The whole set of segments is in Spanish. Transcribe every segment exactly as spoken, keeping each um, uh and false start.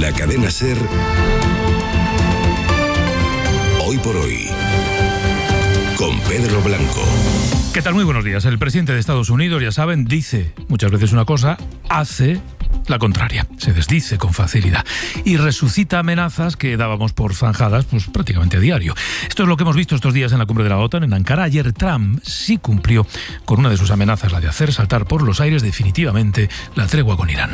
la cadena SER, Hoy por Hoy, con Pedro Blanco. ¿Qué tal? Muy buenos días. El presidente de Estados Unidos, ya saben, dice muchas veces una cosa, hace la contraria, se desdice con facilidad y resucita amenazas que dábamos por zanjadas pues, prácticamente a diario. Esto es lo que hemos visto estos días en la cumbre de la OTAN en Ankara. Ayer Trump sí cumplió con una de sus amenazas, la de hacer saltar por los aires definitivamente la tregua con Irán.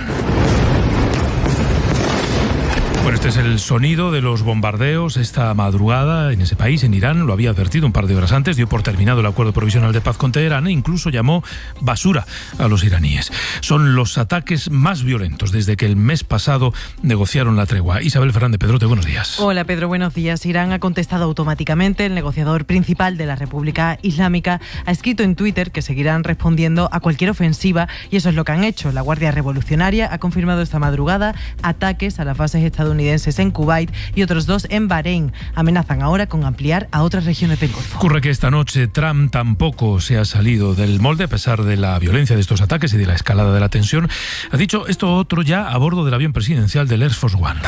Bueno, este es el sonido de los bombardeos esta madrugada en ese país, en Irán. Lo había advertido un par de horas antes, dio por terminado el acuerdo provisional de paz con Teherán e incluso llamó basura a los iraníes. Son los ataques más violentos desde que el mes pasado negociaron la tregua. Isabel Fernández Pedrote, buenos días. Hola Pedro, buenos días. Irán ha contestado automáticamente. El negociador principal de la República Islámica ha escrito en Twitter que seguirán respondiendo a cualquier ofensiva y eso es lo que han hecho. La Guardia Revolucionaria ha confirmado esta madrugada ataques a las bases estadounidenses en Kuwait y otros dos en Bahrein. Amenazan ahora con ampliar a otras regiones del Golfo. Ocurre que esta noche Trump tampoco se ha salido del molde a pesar de la violencia de estos ataques y de la escalada de la tensión. Ha dicho esto otro ya a bordo del avión presidencial del Air Force One.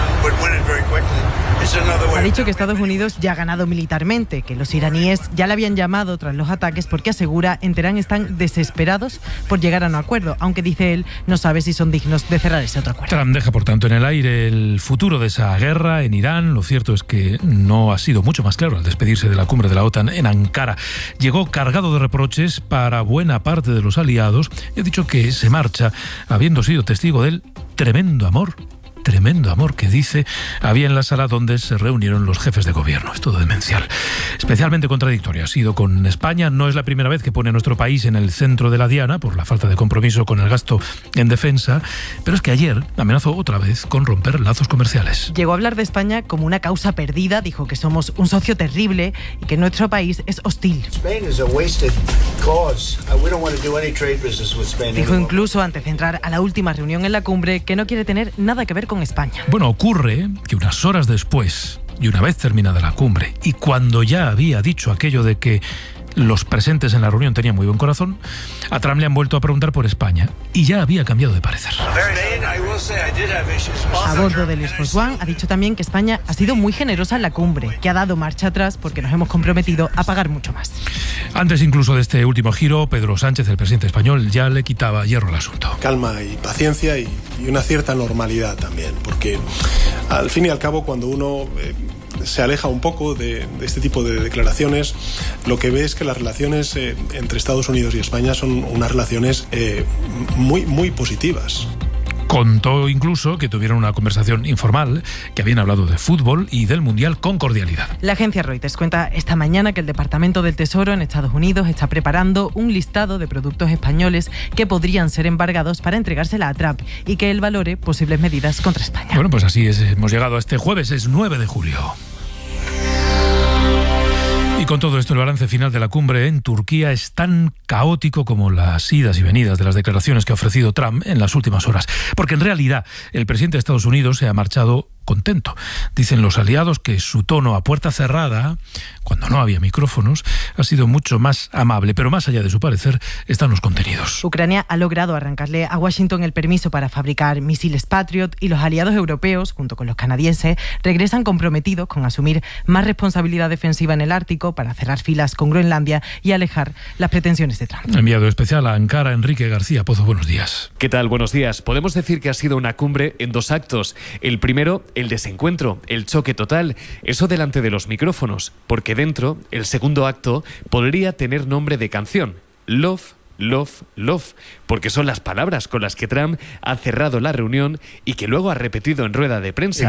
Ha dicho que Estados Unidos ya ha ganado militarmente, que los iraníes ya le habían llamado tras los ataques porque asegura en Teherán están desesperados por llegar a un acuerdo, aunque dice él no sabe si son dignos de cerrar ese otro acuerdo. Trump deja por tanto en el aire el futuro de esa guerra en Irán. Lo cierto es que no ha sido mucho más claro al despedirse de la cumbre de la OTAN en Ankara. Llegó cargado de reproches para buena parte de los aliados y ha dicho que se marcha habiendo sido testigo del tremendo amor Tremendo amor que dice había en la sala donde se reunieron los jefes de gobierno. Es todo demencial. Especialmente contradictorio ha sido con España. No es la primera vez que pone a nuestro país en el centro de la diana por la falta de compromiso con el gasto en defensa, pero es que ayer amenazó otra vez con romper lazos comerciales. Llegó a hablar de España como una causa perdida, dijo que somos un socio terrible y que nuestro país es hostil. Dijo incluso antes de entrar a la última reunión en la cumbre que no quiere tener nada que ver con España. Bueno, ocurre que unas horas después, y una vez terminada la cumbre, y cuando ya había dicho aquello de que los presentes en la reunión tenían muy buen corazón, a Trump le han vuelto a preguntar por España y ya había cambiado de parecer. A bordo del Air Force One ha dicho también que España ha sido muy generosa en la cumbre, que ha dado marcha atrás porque nos hemos comprometido a pagar mucho más. Antes incluso de este último giro, Pedro Sánchez, el presidente español, ya le quitaba hierro al asunto. Calma y paciencia y, y una cierta normalidad también, porque al fin y al cabo cuando uno eh, se aleja un poco de, de este tipo de declaraciones, lo que ve es que las relaciones eh, entre Estados Unidos y España son unas relaciones eh, muy, muy positivas. Contó incluso que tuvieron una conversación informal, que habían hablado de fútbol y del Mundial con cordialidad. La agencia Reuters cuenta esta mañana que el Departamento del Tesoro en Estados Unidos está preparando un listado de productos españoles que podrían ser embargados para entregársela a Trump y que él valore posibles medidas contra España. Bueno, pues así es, hemos llegado a este jueves, es nueve de julio. Y con todo esto, el balance final de la cumbre en Turquía es tan caótico como las idas y venidas de las declaraciones que ha ofrecido Trump en las últimas horas. Porque en realidad el presidente de Estados Unidos se ha marchado contento. Dicen los aliados que su tono a puerta cerrada, cuando no había micrófonos, ha sido mucho más amable, pero más allá de su parecer están los contenidos. Ucrania ha logrado arrancarle a Washington el permiso para fabricar misiles Patriot y los aliados europeos, junto con los canadienses, regresan comprometidos con asumir más responsabilidad defensiva en el Ártico para cerrar filas con Groenlandia y alejar las pretensiones de Trump. Enviado especial a Ankara, Enrique García Pozo, buenos días. ¿Qué tal? Buenos días. Podemos decir que ha sido una cumbre en dos actos. El primero, el desencuentro, el choque total, eso delante de los micrófonos, porque dentro, el segundo acto podría tener nombre de canción, Love, Love, Love, porque son las palabras con las que Trump ha cerrado la reunión y que luego ha repetido en rueda de prensa,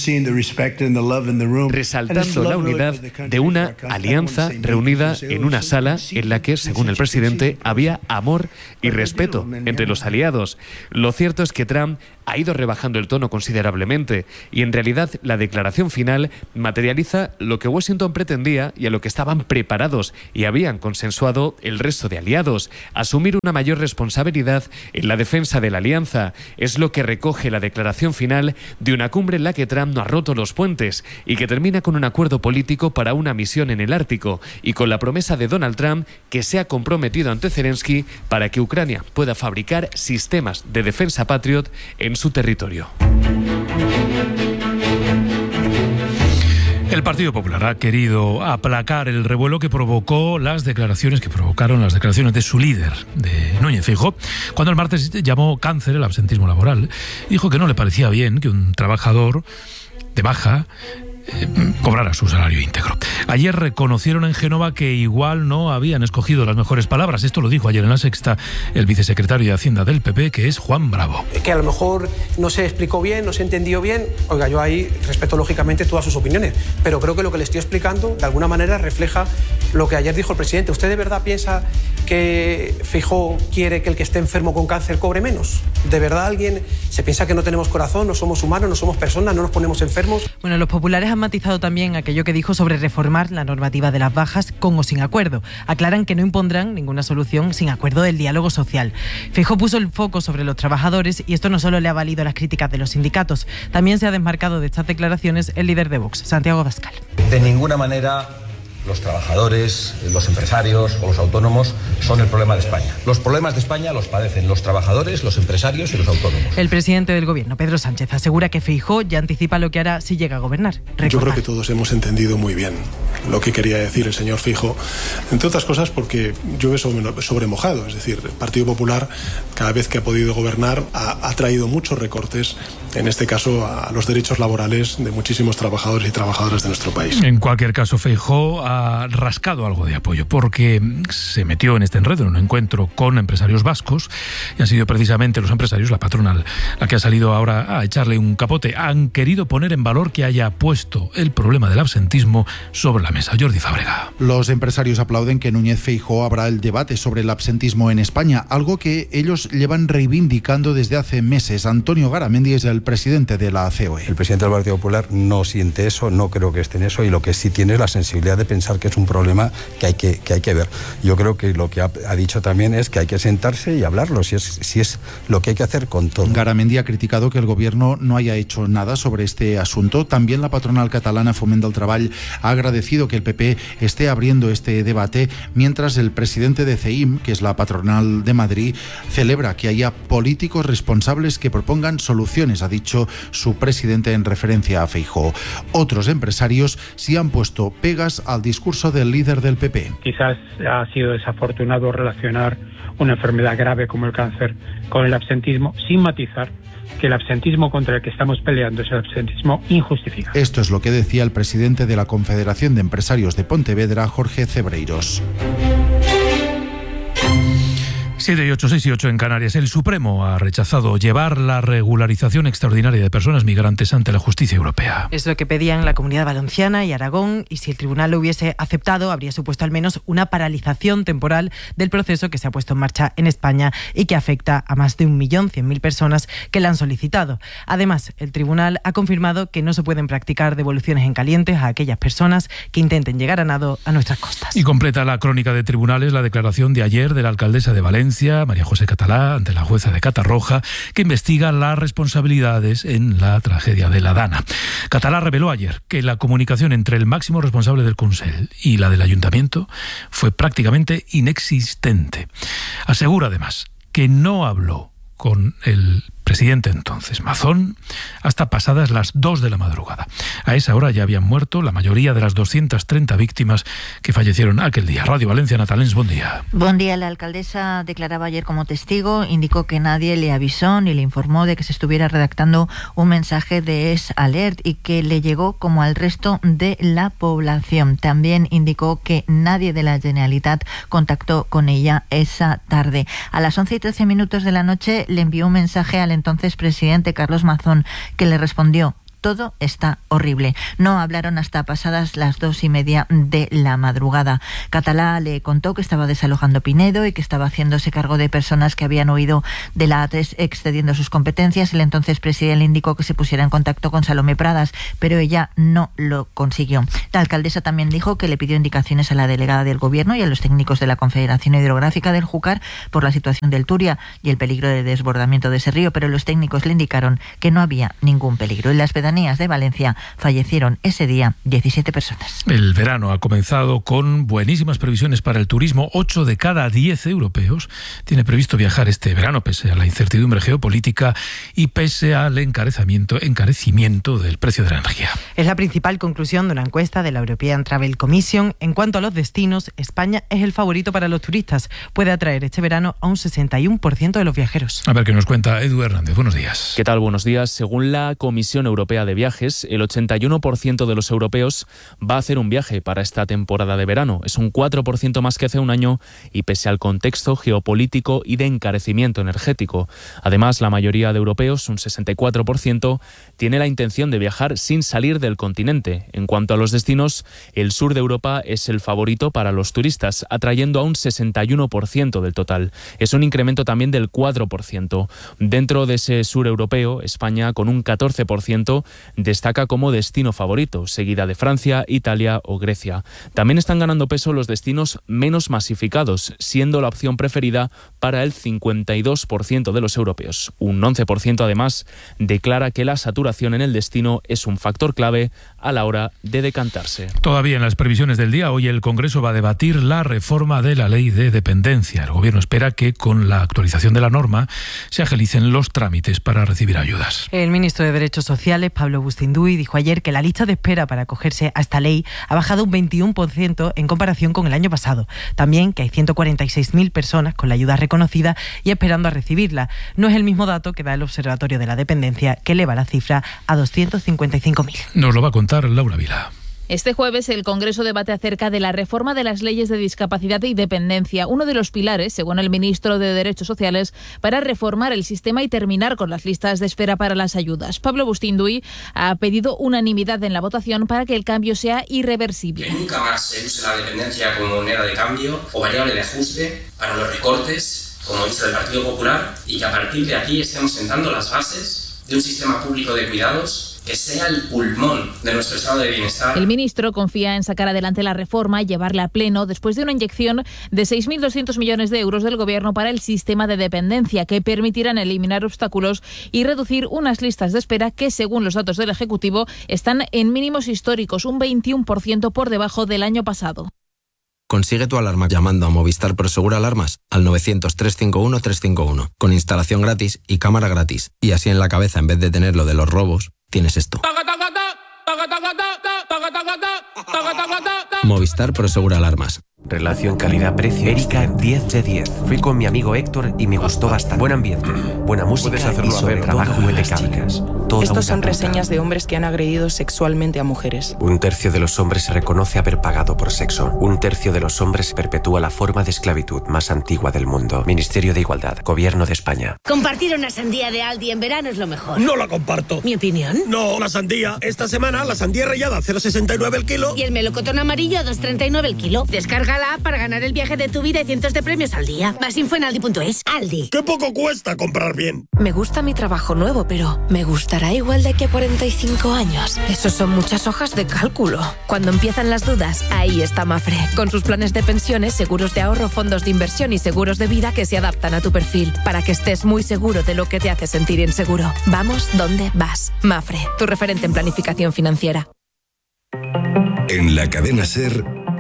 resaltando la unidad de una alianza reunida en una sala en la que, según el presidente, había amor y respeto entre los aliados. Lo cierto es que Trump ha ido rebajando el tono considerablemente y en realidad la declaración final materializa lo que Washington pretendía y a lo que estaban preparados y habían consensuado el resto de aliados. Asumir una mayor responsabilidad en la defensa de la alianza es lo que recoge la declaración final de una cumbre en la que Trump no ha roto los puentes y que termina con un acuerdo político para una misión en el Ártico y con la promesa de Donald Trump que se ha comprometido ante Zelensky para que Ucrania pueda fabricar sistemas de defensa Patriot en su territorio. El Partido Popular ha querido aplacar el revuelo que provocó las declaraciones que provocaron las declaraciones de su líder, de Núñez Feijóo, cuando el martes llamó cáncer el absentismo laboral. Dijo que no le parecía bien que un trabajador de baja Eh, cobrara su salario íntegro. Ayer reconocieron en Génova que igual no habían escogido las mejores palabras. Esto lo dijo ayer en La Sexta el vicesecretario de Hacienda del P P, que es Juan Bravo. Que a lo mejor no se explicó bien, no se entendió bien. Oiga, yo ahí respeto lógicamente todas sus opiniones, pero creo que lo que le estoy explicando de alguna manera refleja lo que ayer dijo el presidente. ¿Usted de verdad piensa que Feijóo quiere que el que esté enfermo con cáncer cobre menos? ¿De verdad alguien se piensa que no tenemos corazón, no somos humanos, no somos personas, no nos ponemos enfermos? Bueno, los populares han matizado también aquello que dijo sobre reformar la normativa de las bajas con o sin acuerdo. Aclaran que no impondrán ninguna solución sin acuerdo del diálogo social. Feijóo puso el foco sobre los trabajadores y esto no solo le ha valido las críticas de los sindicatos, también se ha desmarcado de estas declaraciones el líder de Vox, Santiago Abascal. De ninguna manera los trabajadores, los empresarios o los autónomos son el problema de España. Los problemas de España los padecen los trabajadores, los empresarios y los autónomos. El presidente del gobierno, Pedro Sánchez, asegura que Feijóo ya anticipa lo que hará si llega a gobernar. Recordar. Yo creo que todos hemos entendido muy bien lo que quería decir el señor Feijóo, entre otras cosas porque llueve sobre, sobre mojado. Es decir, el Partido Popular, cada vez que ha podido gobernar, ha, ha traído muchos recortes, en este caso a los derechos laborales de muchísimos trabajadores y trabajadoras de nuestro país. En cualquier caso, Feijóo ha rascado algo de apoyo porque se metió en este enredo en un encuentro con empresarios vascos y han sido precisamente los empresarios, la patronal, la que ha salido ahora a echarle un capote. Han querido poner en valor que haya puesto el problema del absentismo sobre la mesa. Jordi Fábrega. Los empresarios aplauden que Núñez Feijóo abra el debate sobre el absentismo en España, algo que ellos llevan reivindicando desde hace meses. Antonio Garamendi es el presidente de la C O E. El presidente del Partido Popular no siente eso, no creo que esté en eso, y lo que sí tiene es la sensibilidad de pensar que es un problema que hay que, que, hay que ver. Yo creo que lo que ha, ha dicho también es que hay que sentarse y hablarlo, si es, si es lo que hay que hacer con todo. Garamendi ha criticado que el gobierno no haya hecho nada sobre este asunto. También la patronal catalana Foment del Treball ha agradecido que el P P esté abriendo este debate, mientras el presidente de C E I M, que es la patronal de Madrid, celebra que haya políticos responsables que propongan soluciones, ha dicho su presidente en referencia a Feijóo. Otros empresarios sí han puesto pegas al discurso del líder del P P. Quizás ha sido desafortunado relacionar una enfermedad grave como el cáncer con el absentismo, sin matizar que el absentismo contra el que estamos peleando es el absentismo injustificado. Esto es lo que decía el presidente de la Confederación de Empresarios de Pontevedra, Jorge Cebreiros. siete y ocho, seis y ocho en Canarias. El Supremo ha rechazado llevar la regularización extraordinaria de personas migrantes ante la justicia europea. Es lo que pedían la Comunidad Valenciana y Aragón, y si el tribunal lo hubiese aceptado, habría supuesto al menos una paralización temporal del proceso que se ha puesto en marcha en España y que afecta a más de un millón cien mil personas que la han solicitado. Además, el tribunal ha confirmado que no se pueden practicar devoluciones en calientes a aquellas personas que intenten llegar a nado a nuestras costas. Y completa la crónica de tribunales la declaración de ayer de la alcaldesa de Valencia, María José Catalá, ante la jueza de Catarroja, que investiga las responsabilidades en la tragedia de la Dana. Catalá reveló ayer que la comunicación entre el máximo responsable del Consell y la del Ayuntamiento fue prácticamente inexistente. Asegura además que no habló con el presidente entonces, Mazón, hasta pasadas las dos de la madrugada. A esa hora ya habían muerto la mayoría de las doscientas treinta víctimas que fallecieron aquel día. Radio Valencia, Natalens, buen día. Buen día. La alcaldesa declaraba ayer como testigo, indicó que nadie le avisó ni le informó de que se estuviera redactando un mensaje de Es Alert y que le llegó como al resto de la población. También indicó que nadie de la Generalitat contactó con ella esa tarde. A las once y trece minutos de la noche le envió un mensaje al entonces presidente Carlos Mazón, que le respondió: todo está horrible. No hablaron hasta pasadas las dos y media de la madrugada. Catalá le contó que estaba desalojando Pinedo y que estaba haciéndose cargo de personas que habían huido de la A tres excediendo sus competencias. El entonces presidente le indicó que se pusiera en contacto con Salomé Pradas, pero ella no lo consiguió. La alcaldesa también dijo que le pidió indicaciones a la delegada del Gobierno y a los técnicos de la Confederación Hidrográfica del Júcar por la situación del Turia y el peligro de desbordamiento de ese río, pero los técnicos le indicaron que no había ningún peligro. En las pedanías cercanías de Valencia fallecieron ese día diecisiete personas. El verano ha comenzado con buenísimas previsiones para el turismo. Ocho de cada diez europeos tiene previsto viajar este verano, pese a la incertidumbre geopolítica y pese al encarecimiento, encarecimiento del precio de la energía. Es la principal conclusión de una encuesta de la European Travel Commission. En cuanto a los destinos, España es el favorito para los turistas. Puede atraer este verano a un sesenta y uno por ciento de los viajeros. A ver qué nos cuenta Edu Hernández. Buenos días. ¿Qué tal? Buenos días. Según la Comisión Europea de Viajes, el ochenta y uno por ciento de los europeos va a hacer un viaje para esta temporada de verano. Es un cuatro por ciento más que hace un año y pese al contexto geopolítico y de encarecimiento energético. Además, la mayoría de europeos, un sesenta y cuatro por ciento, tiene la intención de viajar sin salir del continente. En cuanto a los destinos, el sur de Europa es el favorito para los turistas, atrayendo a un sesenta y uno por ciento del total. Es un incremento también del cuatro por ciento. Dentro de ese sur europeo, España, con un catorce por ciento, destaca como destino favorito, seguida de Francia, Italia o Grecia. También están ganando peso los destinos menos masificados, siendo la opción preferida para el cincuenta y dos por ciento de los europeos. Un once por ciento además declara que la saturación en el destino es un factor clave a la hora de decantarse. Todavía en las previsiones del día, hoy el Congreso va a debatir la reforma de la ley de dependencia. El Gobierno espera que con la actualización de la norma se agilicen los trámites para recibir ayudas. El ministro de Derechos Sociales, Pablo Bustinduy, dijo ayer que la lista de espera para acogerse a esta ley ha bajado un veintiuno por ciento en comparación con el año pasado. También que hay ciento cuarenta y seis mil personas con la ayuda reconocida y esperando a recibirla. No es el mismo dato que da el Observatorio de la Dependencia, que eleva la cifra a doscientos cincuenta y cinco mil. Nos lo va a contar Laura Vila. Este jueves el Congreso debate acerca de la reforma de las leyes de discapacidad y dependencia, uno de los pilares, según el ministro de Derechos Sociales, para reformar el sistema y terminar con las listas de espera para las ayudas. Pablo Bustinduy ha pedido unanimidad en la votación para que el cambio sea irreversible. Que nunca más se use la dependencia como moneda de cambio o variable de ajuste para los recortes, como dice el Partido Popular, y que a partir de aquí estemos sentando las bases de un sistema público de cuidados que sea el pulmón de nuestro estado de bienestar. El ministro confía en sacar adelante la reforma y llevarla a pleno después de una inyección de seis mil doscientos millones de euros del Gobierno para el sistema de dependencia, que permitirán eliminar obstáculos y reducir unas listas de espera que, según los datos del Ejecutivo, están en mínimos históricos, un veintiuno por ciento por debajo del año pasado. Consigue tu alarma llamando a Movistar Prosegur Alarmas al novecientos, trescientos cincuenta y uno, trescientos cincuenta y uno, con instalación gratis y cámara gratis. Y así en la cabeza, en vez de tener lo de los robos, tienes esto. Movistar Prosegur Alarmas. Relación calidad-precio. Erika, diez de diez. Fui con mi amigo Héctor y me gustó bastante. Buen ambiente, buena música y sobre trabajo impecable. Estos son reseñas de hombres que han agredido sexualmente a mujeres. Un tercio de los hombres reconoce haber pagado por sexo. Un tercio de los hombres perpetúa la forma de esclavitud más antigua del mundo. Ministerio de Igualdad, Gobierno de España. Compartir una sandía de Aldi en verano es lo mejor. No la comparto. ¿Mi opinión? No, la sandía. Esta semana la sandía rallada a cero coma sesenta y nueve el kilo. Y el melocotón amarillo a dos coma treinta y nueve el kilo. Descarga la app para ganar el viaje de tu vida y cientos de premios al día. Más info en aldi punto es. Aldi. ¡Qué poco cuesta comprar bien! Me gusta mi trabajo nuevo, pero ¿me gustará igual de aquí a cuarenta y cinco años? Eso son muchas hojas de cálculo. Cuando empiezan las dudas, ahí está Mafre. Con sus planes de pensiones, seguros de ahorro, fondos de inversión y seguros de vida que se adaptan a tu perfil, para que estés muy seguro de lo que te hace sentir inseguro. Vamos donde vas. Mafre, tu referente en planificación financiera. En la cadena SER,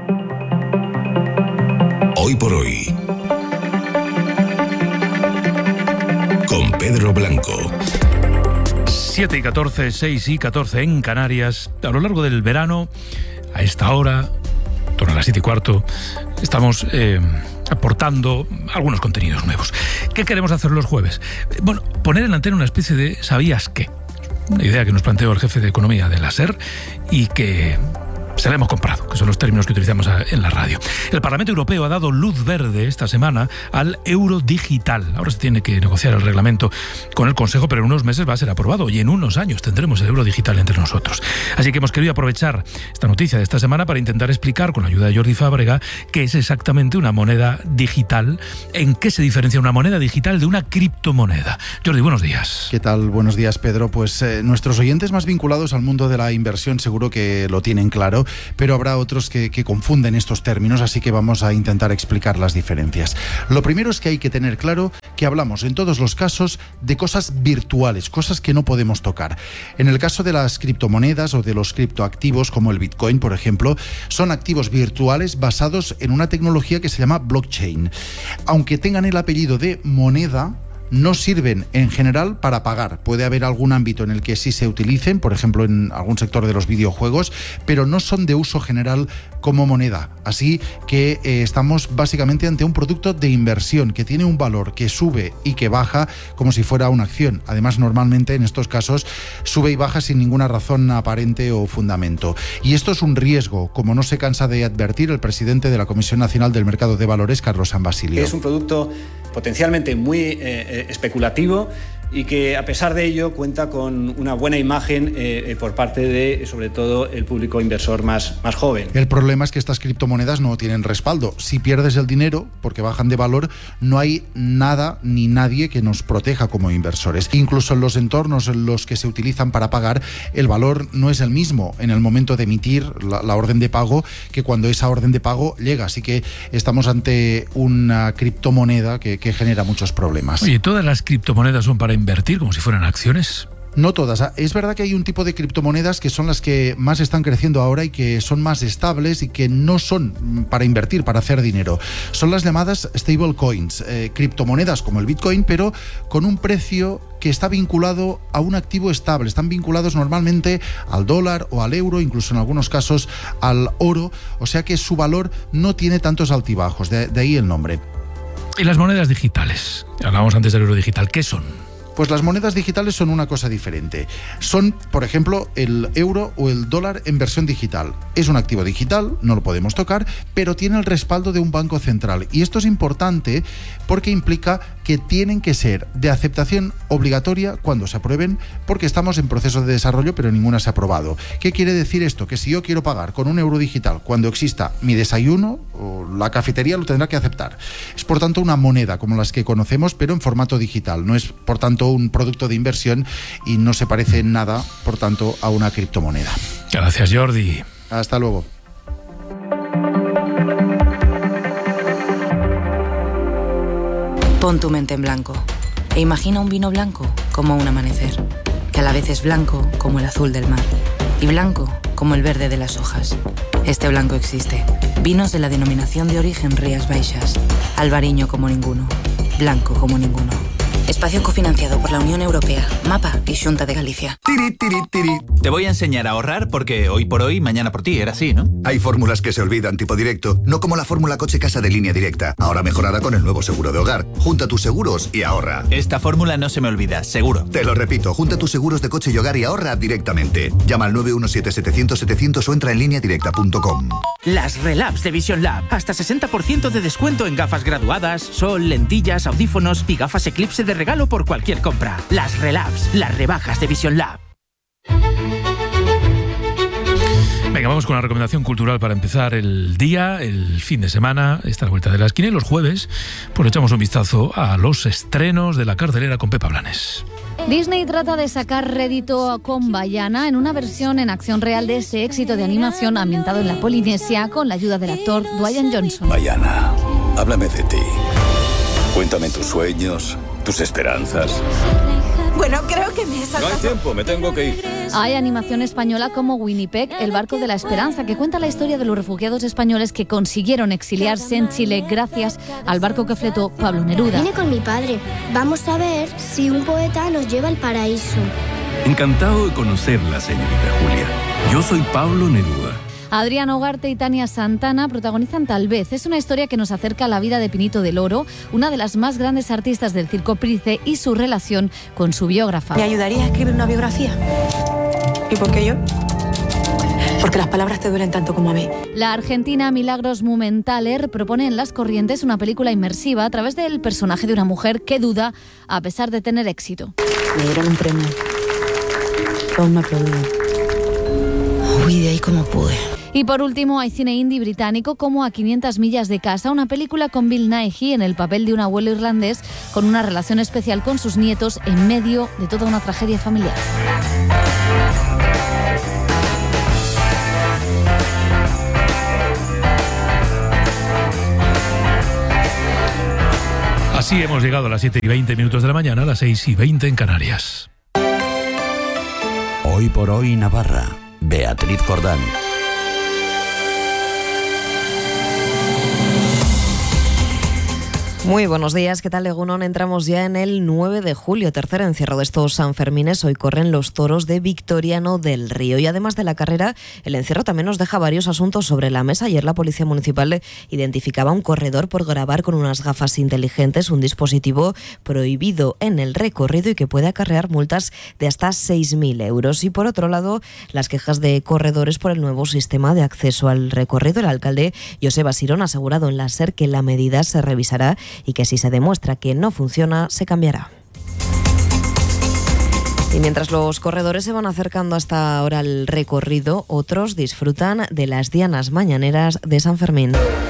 Hoy por Hoy, con Pedro Blanco. siete y catorce, seis y catorce en Canarias. A lo largo del verano, a esta hora, en torno a las siete y cuarto, estamos eh, aportando algunos contenidos nuevos. ¿Qué queremos hacer los jueves? Bueno, poner en antena una especie de ¿sabías qué? Una idea que nos planteó el jefe de economía de la SER y que se la hemos comprado, que son los términos que utilizamos en la radio. El Parlamento Europeo ha dado luz verde esta semana al euro digital. Ahora se tiene que negociar el reglamento con el Consejo, pero en unos meses va a ser aprobado y en unos años tendremos el euro digital entre nosotros. Así que hemos querido aprovechar esta noticia de esta semana para intentar explicar, con la ayuda de Jordi Fábrega, qué es exactamente una moneda digital, en qué se diferencia una moneda digital de una criptomoneda. Jordi, buenos días. ¿Qué tal? Buenos días, Pedro. Pues eh, nuestros oyentes más vinculados al mundo de la inversión seguro que lo tienen claro. ejemplo, pero habrá otros que, que confunden estos términos, así que vamos a intentar explicar las diferencias. Lo primero es que hay que tener claro que hablamos en todos los casos de cosas virtuales, cosas que no podemos tocar. En el caso de las criptomonedas o de los criptoactivos como el Bitcoin, por ejemplo, son activos virtuales basados en una tecnología que se llama blockchain. Aunque tengan el apellido de moneda, no sirven en general para pagar. Puede haber algún ámbito en el que sí se utilicen, por ejemplo en algún sector de los videojuegos, pero no son de uso general como moneda. Así que eh, estamos básicamente ante un producto de inversión que tiene un valor que sube y que baja como si fuera una acción. Además, normalmente en estos casos sube y baja sin ninguna razón aparente o fundamento. Y esto es un riesgo, como no se cansa de advertir el presidente de la Comisión Nacional del Mercado de Valores, Carlos San Basilio. Es un producto potencialmente muy eh, especulativo y que a pesar de ello cuenta con una buena imagen eh, por parte de, sobre todo, el público inversor más, más joven. El problema es que estas criptomonedas no tienen respaldo. Si pierdes el dinero porque bajan de valor, no hay nada ni nadie que nos proteja como inversores. Incluso en los entornos en los que se utilizan para pagar, el valor no es el mismo en el momento de emitir la, la orden de pago que cuando esa orden de pago llega. Así que estamos ante una criptomoneda que, que genera muchos problemas. Oye, ¿todas las criptomonedas son para invertir como si fueran acciones? No todas. Es verdad que hay un tipo de criptomonedas que son las que más están creciendo ahora y que son más estables y que no son para invertir, para hacer dinero. Son las llamadas stablecoins, eh, criptomonedas como el Bitcoin, pero con un precio que está vinculado a un activo estable. Están vinculados normalmente al dólar o al euro, incluso en algunos casos al oro, o sea que su valor no tiene tantos altibajos, de, de ahí el nombre. ¿Y las monedas digitales? Hablábamos antes del euro digital. ¿Qué son? Pues las monedas digitales son una cosa diferente. Son, por ejemplo, el euro o el dólar en versión digital. Es un activo digital, no lo podemos tocar, pero tiene el respaldo de un banco central. Y esto es importante porque implica que tienen que ser de aceptación obligatoria cuando se aprueben, porque estamos en proceso de desarrollo, pero ninguna se ha aprobado. ¿Qué quiere decir esto? Que si yo quiero pagar con un euro digital cuando exista mi desayuno, o la cafetería lo tendrá que aceptar. Es, por tanto, una moneda como las que conocemos, pero en formato digital. No es, por tanto, un producto de inversión y no se parece en nada, por tanto, a una criptomoneda. Gracias, Jordi. Hasta luego. Pon tu mente en blanco e imagina un vino blanco como un amanecer, que a la vez es blanco como el azul del mar y blanco como el verde de las hojas. Este blanco existe. Vinos de la denominación de origen Rías Baixas. Albariño como ninguno. Blanco como ninguno. Espacio cofinanciado por la Unión Europea, MAPA y Xunta de Galicia. Tiri, tiri, tiri. Te voy a enseñar a ahorrar porque hoy por hoy, mañana por ti, era así, ¿no? Hay fórmulas que se olvidan tipo directo, no como la fórmula coche-casa de Línea Directa, ahora mejorada con el nuevo seguro de hogar. Junta tus seguros y ahorra. Esta fórmula no se me olvida, seguro. Te lo repito, junta tus seguros de coche y hogar y ahorra directamente. Llama al nueve uno siete, setecientos, setecientos o entra en línea directa punto com. Las Relabs de Vision Lab. Hasta sesenta por ciento de descuento en gafas graduadas, sol, lentillas, audífonos y gafas Eclipse de regalo por cualquier compra. Las Relabs, las rebajas de Vision Lab. Venga, vamos con la recomendación cultural para empezar el día, el fin de semana. Está a la vuelta de la esquina y los jueves pues echamos un vistazo a los estrenos de la cartelera con Pepa Blanes. Disney trata de sacar rédito con Vaiana en una versión en acción real de ese éxito de animación ambientado en la Polinesia con la ayuda del actor Dwayne Johnson. Vaiana, háblame de ti. Cuéntame tus sueños, tus esperanzas. Bueno, creo que me he saltado. No hay tiempo, me tengo que ir. Hay animación española como Winnipeg, el barco de la esperanza, que cuenta la historia de los refugiados españoles que consiguieron exiliarse en Chile gracias al barco que fletó Pablo Neruda. Vine con mi padre. Vamos a ver si un poeta nos lleva al paraíso. Encantado de conocerla, señorita Julia. Yo soy Pablo Neruda. Adrián Ugarte y Tania Santana protagonizan Tal vez. Es una historia que nos acerca a la vida de Pinito del Oro, una de las más grandes artistas del circo Price, y su relación con su biógrafa. ¿Me ayudaría a escribir una biografía? ¿Y por qué yo? Porque las palabras te duelen tanto como a mí. La argentina Milagros Mumenthaler propone en Las Corrientes una película inmersiva a través del personaje de una mujer que duda a pesar de tener éxito. Me dieron un premio. Todos me aplaudieron. Huí de ahí como pude. Y por último, hay cine indie británico como A quinientas millas de casa, una película con Bill Nighy en el papel de un abuelo irlandés con una relación especial con sus nietos en medio de toda una tragedia familiar. Así hemos llegado a las siete y veinte minutos de la mañana, a las seis y veinte en Canarias. Hoy por hoy Navarra. Beatriz Jordán. Muy buenos días, ¿qué tal, Egunon? Entramos ya en el nueve de julio, tercer encierro de estos Sanfermines. Hoy corren los toros de Victoriano del Río. Y además de la carrera, el encierro también nos deja varios asuntos sobre la mesa. Ayer la Policía Municipal identificaba un corredor por grabar con unas gafas inteligentes, un dispositivo prohibido en el recorrido y que puede acarrear multas de hasta seis mil euros. Y por otro lado, las quejas de corredores por el nuevo sistema de acceso al recorrido. El alcalde Joseba Sirón ha asegurado en la SER que la medida se revisará y que si se demuestra que no funciona, se cambiará. Y mientras los corredores se van acercando hasta ahora al recorrido, otros disfrutan de las dianas mañaneras de San Fermín.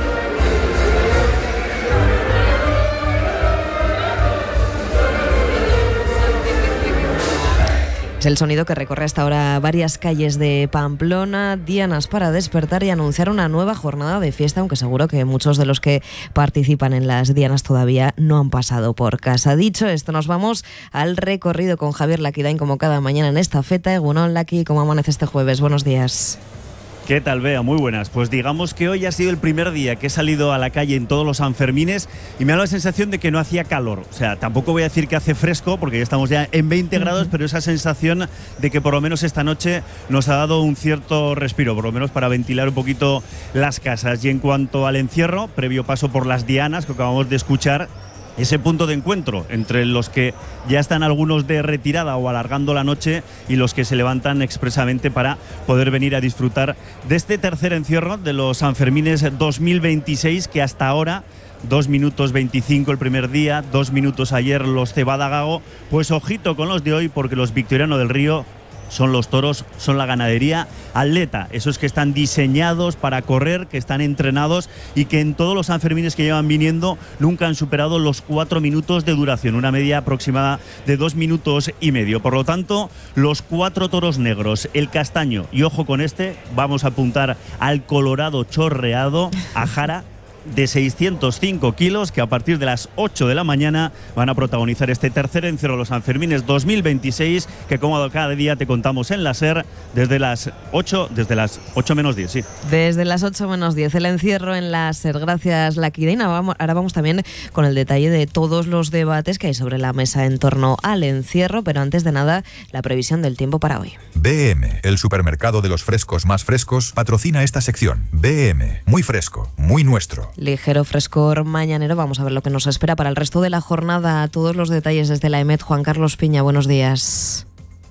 Es el sonido que recorre hasta ahora varias calles de Pamplona, dianas para despertar y anunciar una nueva jornada de fiesta, aunque seguro que muchos de los que participan en las dianas todavía no han pasado por casa. Dicho esto, nos vamos al recorrido con Javier Laquidain, como cada mañana en esta feta. Egunon, Laqui, ¿cómo amanece este jueves? Buenos días. ¿Qué tal, Bea? Muy buenas. Pues digamos que hoy ha sido el primer día que he salido a la calle en todos los Sanfermines y me ha dado la sensación de que no hacía calor. O sea, tampoco voy a decir que hace fresco porque ya estamos ya en veinte grados, pero esa sensación de que por lo menos esta noche nos ha dado un cierto respiro, por lo menos para ventilar un poquito las casas. Y en cuanto al encierro, previo paso por las dianas que acabamos de escuchar, ese punto de encuentro entre los que ya están algunos de retirada o alargando la noche y los que se levantan expresamente para poder venir a disfrutar de este tercer encierro de los Sanfermines dos mil veintiséis, que hasta ahora, dos minutos veinticinco el primer día, dos minutos ayer los Cebada Gago. Pues ojito con los de hoy, porque los Victoriano del Río son los toros, son la ganadería atleta, esos que están diseñados para correr, que están entrenados y que en todos los Sanfermines que llevan viniendo nunca han superado los cuatro minutos de duración, una media aproximada de dos minutos y medio. Por lo tanto, los cuatro toros negros, el castaño y ojo con este, vamos a apuntar al colorado chorreado, a Jara, de seiscientos cinco kilos, que a partir de las ocho de la mañana van a protagonizar este tercer encierro de los Sanfermines dos mil veintiséis, que como cada día te contamos en la SER desde las ocho, desde las ocho menos diez, sí. Desde las ocho menos diez el encierro en la SER. Gracias, Laquidain. Ahora vamos también con el detalle de todos los debates que hay sobre la mesa en torno al encierro, pero antes de nada, la previsión del tiempo para hoy. B M, el supermercado de los frescos más frescos, patrocina esta sección. B M, muy fresco, muy nuestro. Ligero frescor mañanero. Vamos a ver lo que nos espera para el resto de la jornada. Todos los detalles desde la EMET. Juan Carlos Piña, buenos días.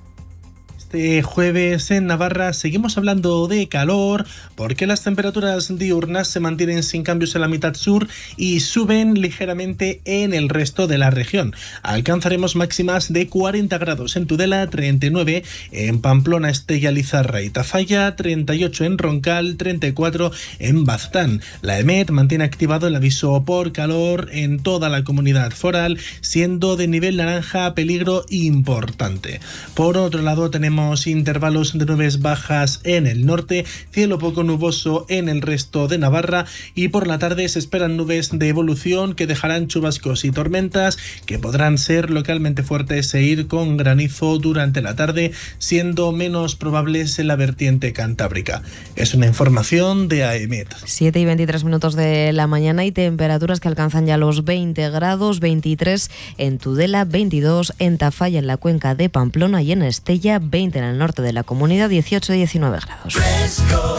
Este jueves en Navarra seguimos hablando de calor porque las temperaturas diurnas se mantienen sin cambios en la mitad sur y suben ligeramente en el resto de la región. Alcanzaremos máximas de cuarenta grados en Tudela, treinta y nueve en Pamplona, Estella, Lizarra y Tafalla, treinta y ocho en Roncal, treinta y cuatro en Baztán. La EMET mantiene activado el aviso por calor en toda la comunidad foral, siendo de nivel naranja peligro importante. Por otro lado, tenemos intervalos de nubes bajas en el norte, cielo poco nuboso en el resto de Navarra y por la tarde se esperan nubes de evolución que dejarán chubascos y tormentas que podrán ser localmente fuertes e ir con granizo durante la tarde, siendo menos probables en la vertiente cantábrica. Es una información de AEMET. siete y veintitrés minutos de la mañana y temperaturas que alcanzan ya los veinte grados, veintitrés en Tudela, veintidós en Tafalla, en la cuenca de Pamplona y en Estella, veinte en el norte de la comunidad, dieciocho y diecinueve grados. Fresco,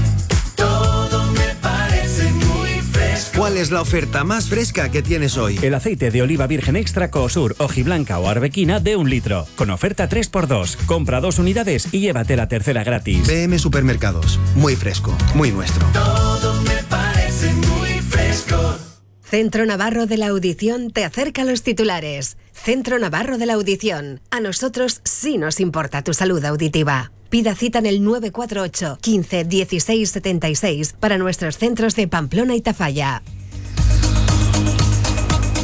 todo me parece muy fresco. ¿Cuál es la oferta más fresca que tienes hoy? El aceite de oliva virgen extra Cosur, hojiblanca o arbequina de un litro. Con oferta tres por dos. Compra dos unidades y llévate la tercera gratis. B M Supermercados. Muy fresco, muy nuestro. Todo me parece muy fresco. Centro Navarro de la Audición te acerca a los titulares. Centro Navarro de la Audición. A nosotros sí nos importa tu salud auditiva. Pida cita en el nueve cuatro ocho, quince, dieciséis setenta y seis para nuestros centros de Pamplona y Tafalla.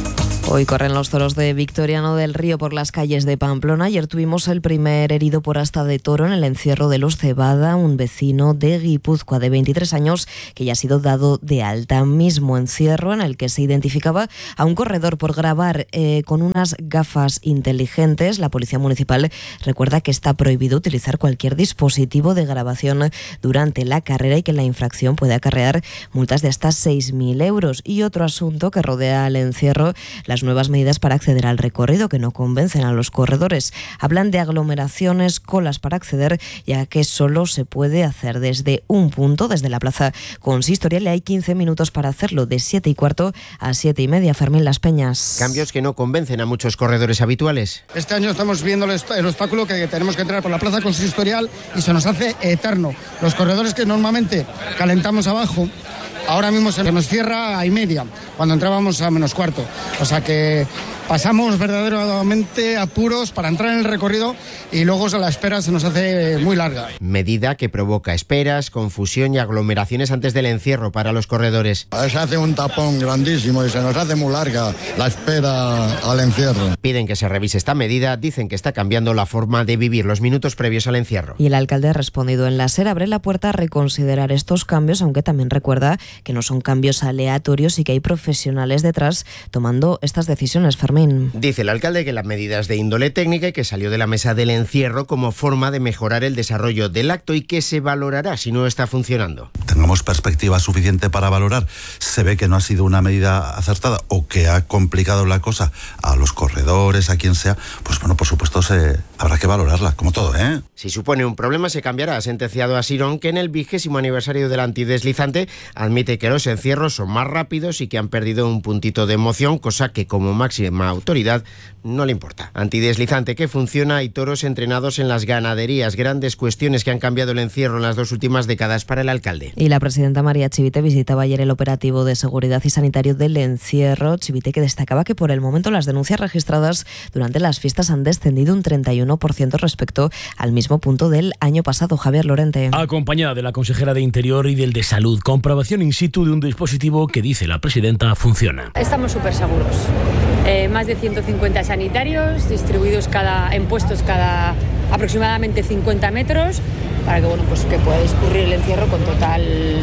Hoy corren los toros de Victoriano del Río por las calles de Pamplona. Ayer tuvimos el primer herido por asta de toro en el encierro de Los Cebada, un vecino de Guipúzcoa de veintitrés años que ya ha sido dado de alta. Mismo encierro en el que se identificaba a un corredor por grabar eh, con unas gafas inteligentes. La Policía Municipal recuerda que está prohibido utilizar cualquier dispositivo de grabación durante la carrera y que la infracción puede acarrear multas de hasta seis mil euros. Y otro asunto que rodea el encierro, la nuevas medidas para acceder al recorrido que no convencen a los corredores. Hablan de aglomeraciones, colas para acceder, ya que solo se puede hacer desde un punto, desde la plaza consistorial, y hay quince minutos para hacerlo, de siete y cuarto a siete y media. Fermín Las Peñas. Cambios que no convencen a muchos corredores habituales. Este año estamos viendo el obstáculo que tenemos que entrar por la plaza consistorial y se nos hace eterno. Los corredores que normalmente calentamos abajo, ahora mismo se nos cierra a y media, cuando entrábamos a menos cuarto. O sea que pasamos verdaderamente apuros para entrar en el recorrido y luego la espera se nos hace muy larga. Medida que provoca esperas, confusión y aglomeraciones antes del encierro para los corredores. Se hace un tapón grandísimo y se nos hace muy larga la espera al encierro. Piden que se revise esta medida, dicen que está cambiando la forma de vivir los minutos previos al encierro. Y el alcalde ha respondido en la SER, abre la puerta a reconsiderar estos cambios, aunque también recuerda que no son cambios aleatorios y que hay profesionales detrás tomando estas decisiones. Fermín. Dice el alcalde que las medidas de índole técnica y que salió de la mesa del encierro como forma de mejorar el desarrollo del acto y que se valorará si no está funcionando. Tengamos perspectiva suficiente para valorar. Se ve que no ha sido una medida acertada o que ha complicado la cosa a los corredores, a quien sea, pues bueno, por supuesto se habrá que valorarla, como todo, ¿eh? Si supone un problema se cambiará, ha sentenciado Asirón, que en el vigésimo aniversario del antideslizante admite que los encierros son más rápidos y que han perdido un puntito de emoción, cosa que como máxima autoridad no le importa. Antideslizante que funciona y toros entrenados en las ganaderías, grandes cuestiones que han cambiado el encierro en las dos últimas décadas para el alcalde. Y la presidenta María Chivite visitaba ayer el operativo de seguridad y sanitario del encierro. Chivite, que destacaba que por el momento las denuncias registradas durante las fiestas han descendido un treinta y uno por ciento respecto al mismo punto del año pasado. Javier Lorente. Acompañada de la consejera de Interior y del de Salud, comprobación in situ de un dispositivo que, dice la presidenta, funciona. Estamos súper seguros. Eh, más de ciento cincuenta sanitarios distribuidos cada, en puestos cada aproximadamente cincuenta metros para que, bueno, pues que pueda discurrir el encierro con total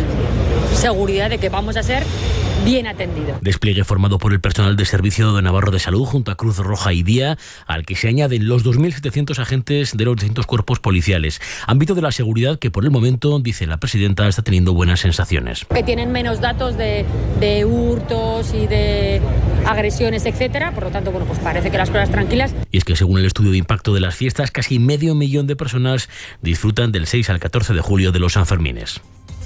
seguridad de que vamos a ser bien atendidos. Despliegue formado por el personal de Servicio de Navarro de Salud junto a Cruz Roja y Día, al que se añaden los dos mil setecientos agentes de los distintos cuerpos policiales. Ámbito de la seguridad que por el momento, dice la presidenta, está teniendo buenas sensaciones. Que tienen menos datos de, de hurtos y de agresiones, etcétera. Por lo tanto, bueno, pues parece que las cosas tranquilas. Y es que según el estudio de impacto de las fiestas, casi medio millón de personas disfrutan del seis al catorce de julio de los Sanfermines.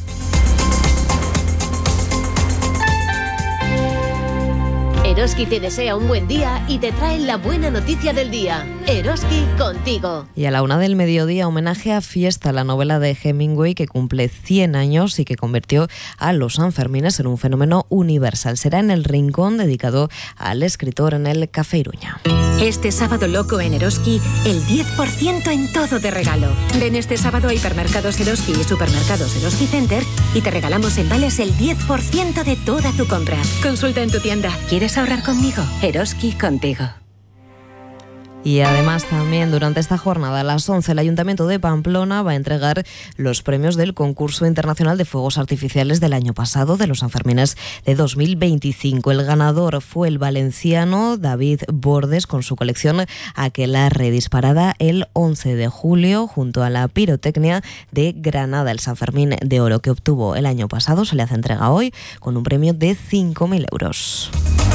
Eroski te desea un buen día y te trae la buena noticia del día. Eroski contigo. Y a la una del mediodía, homenaje a Fiesta, la novela de Hemingway que cumple cien años y que convirtió a los Sanfermines en un fenómeno universal. Será en el rincón dedicado al escritor en el Café Iruña. Este sábado loco en Eroski, el diez por ciento en todo de regalo. Ven este sábado a Hipermercados Eroski y Supermercados Eroski Center y te regalamos en vales el diez por ciento de toda tu compra. Consulta en tu tienda. ¿Quieres ahorrar conmigo? Eroski contigo. Y además también durante esta jornada a las once el Ayuntamiento de Pamplona va a entregar los premios del Concurso Internacional de Fuegos Artificiales del año pasado, de los Sanfermines de dos mil veinticinco. El ganador fue el valenciano David Bordes con su colección Aquelarre, disparada el once de julio junto a la pirotecnia de Granada. El Sanfermín de Oro que obtuvo el año pasado se le hace entrega hoy con un premio de cinco mil euros.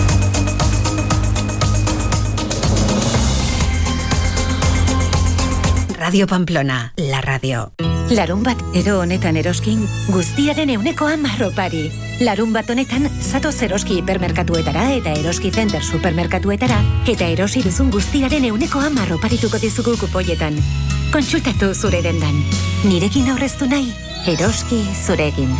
Radio Pamplona, la radio. Larunbat edo honetan eroskin guztiaren euneko hamar opari. Larunbat honetan zatoz Eroski hipermerkatuetara eta Eroski Center supermerkatuetara eta erosi duzun guztiaren euneko hamar oparituko dizugu kupoietan. Kontsultatu zure dendan. Nirekin aurreztu nahi, Eroski zurekin.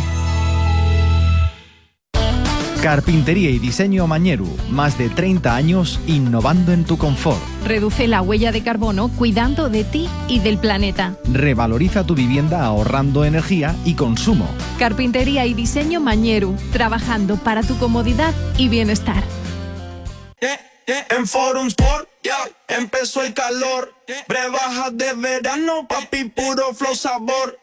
Carpintería y diseño Mañeru, más de treinta años innovando en tu confort. Reduce la huella de carbono cuidando de ti y del planeta. Revaloriza tu vivienda ahorrando energía y consumo. Carpintería y diseño Mañeru, trabajando para tu comodidad y bienestar. En Forum Sport, yeah, empezó el calor. Brebajas de verano, papi, puro flow sabor.